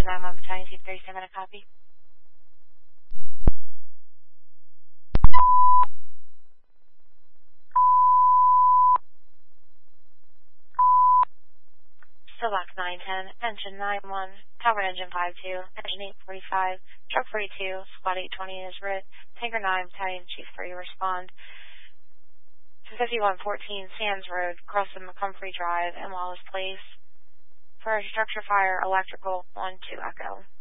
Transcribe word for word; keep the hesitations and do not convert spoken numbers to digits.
nine one Battalion, Chief thirty-seven, a copy. Select nine ten, engine nine one, tower engine five two, engine eight forty-five, truck forty-two, squad eight twenty is writ, tanker nine, battalion chief three respond to fifty-one fourteen Sands Road, crossing McCumphrey Drive and Wallace Place. For structure fire, electrical one two Echo.